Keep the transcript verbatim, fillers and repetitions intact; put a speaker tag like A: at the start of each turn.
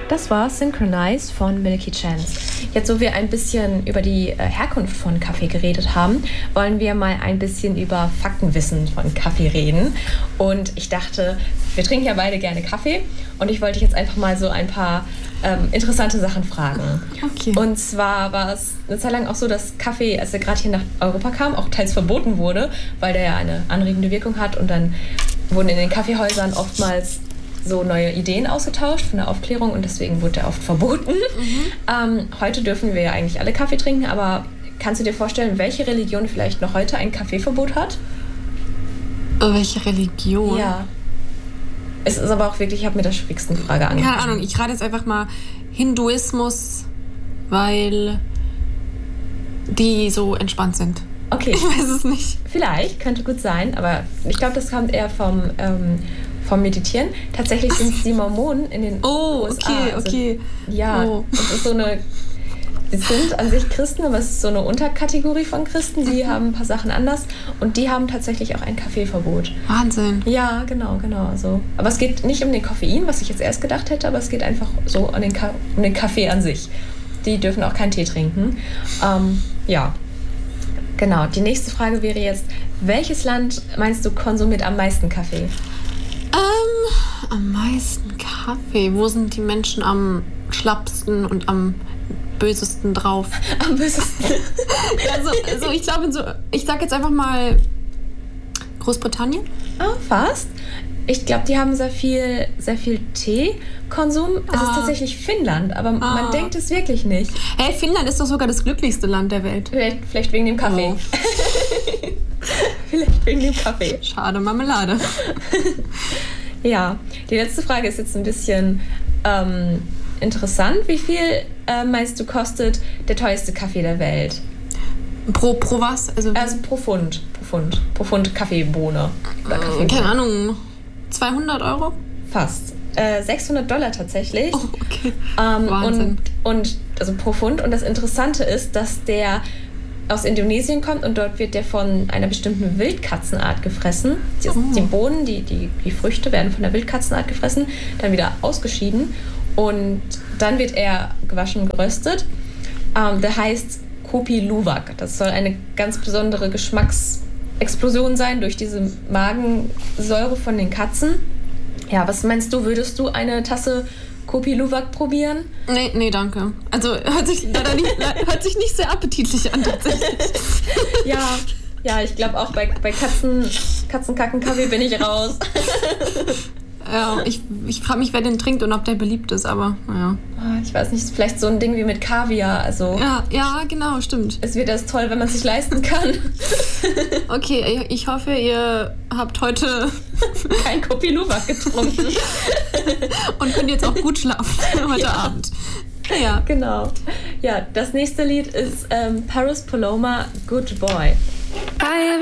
A: Das war Synchronize von Milky Chance. Jetzt, wo wir ein bisschen über die äh, Herkunft von Kaffee geredet haben, wollen wir mal ein bisschen über Faktenwissen von Kaffee reden. Und ich dachte, wir trinken ja beide gerne Kaffee und ich wollte dich jetzt einfach mal so ein paar ähm, interessante Sachen fragen.
B: Okay.
A: Und zwar war es eine Zeit lang auch so, dass Kaffee, als er gerade hier nach Europa kam, auch teils verboten wurde, weil der ja eine anregende Wirkung hat und dann wurden in den Kaffeehäusern oftmals so neue Ideen ausgetauscht von der Aufklärung und deswegen wurde er oft verboten. Mhm. Ähm, heute dürfen wir ja eigentlich alle Kaffee trinken, aber kannst du dir vorstellen, welche Religion vielleicht noch heute ein Kaffeeverbot hat?
B: Welche Religion?
A: Ja. Es ist aber auch wirklich, ich habe mit der schwierigsten Frage angefangen.
B: Keine Ahnung, ich rate jetzt einfach mal Hinduismus, weil die so entspannt sind.
A: Okay.
B: Ich weiß es nicht.
A: Vielleicht, könnte gut sein, aber ich glaube, das kommt eher vom, ähm, vom Meditieren. Tatsächlich sind es die Mormonen in den
B: Oh,
A: U S A.
B: okay,
A: Also,
B: okay.
A: ja,
B: oh.
A: Das ist so eine... Es sind an sich Christen, aber es ist so eine Unterkategorie von Christen. Die haben ein paar Sachen anders und die haben tatsächlich auch ein Kaffeeverbot.
B: Wahnsinn.
A: Ja, genau, genau. So. Aber es geht nicht um den Koffein, was ich jetzt erst gedacht hätte, aber es geht einfach so um den, Ka- um den Kaffee an sich. Die dürfen auch keinen Tee trinken. Ähm, ja, genau. Die nächste Frage wäre jetzt, welches Land meinst du konsumiert am meisten Kaffee?
B: Ähm, am meisten Kaffee. Wo sind die Menschen am schlappsten und am bösesten drauf?
A: Am bösesten?
B: also, also ich glaube, so, ich sag jetzt einfach mal Großbritannien.
A: Ah, fast. Ich glaube, die haben sehr viel, sehr viel Teekonsum. Es
B: ah.
A: ist tatsächlich Finnland, aber ah. man denkt es wirklich nicht.
B: Hey, Finnland ist doch sogar das glücklichste Land der Welt.
A: Vielleicht, vielleicht wegen dem Kaffee.
B: Oh.
A: Vielleicht wegen dem Kaffee.
B: Schade, Marmelade.
A: Ja, die letzte Frage ist jetzt ein bisschen ähm, interessant. Wie viel äh, meinst du kostet der teuerste Kaffee der Welt?
B: Pro, pro was? Also,
A: also pro Pfund. Pro Pfund. Pro Pfund Kaffeebohne. Oder Kaffeebohne.
B: Keine Ahnung. zweihundert Euro?
A: Fast. Äh, sechshundert Dollar tatsächlich.
B: Oh, okay.
A: Ähm,
B: Wahnsinn.
A: Und, und also pro Pfund. Und das Interessante ist, dass der aus Indonesien kommt und dort wird der von einer bestimmten Wildkatzenart gefressen. Die, oh. die Bohnen, die, die, die Früchte werden von der Wildkatzenart gefressen, dann wieder ausgeschieden und dann wird er gewaschen, geröstet. Ähm, der heißt Kopi Luwak. Das soll eine ganz besondere Geschmacksexplosion sein durch diese Magensäure von den Katzen. Ja, was meinst du, würdest du eine Tasse Kopi Luwak probieren?
B: Nee, nee, danke. Also hört sich, leider nicht, hört sich nicht sehr appetitlich an tatsächlich.
A: Ja, ja, ich glaube auch bei, bei Katzen, Katzenkacken-Kaffee bin ich raus.
B: Ja, ich, ich frage mich, wer den trinkt und ob der beliebt ist, aber naja.
A: Ich weiß nicht, vielleicht so ein Ding wie mit Kaviar. Also
B: ja, ja, genau, stimmt.
A: Es wird erst toll, wenn man es sich leisten kann.
B: Okay, ich hoffe, ihr habt heute
A: kein Kopi Luwak getrunken.
B: Und könnt jetzt auch gut schlafen heute ja. Abend. Ja,
A: genau. Ja, das nächste Lied ist ähm, Paris Paloma, Good Boy.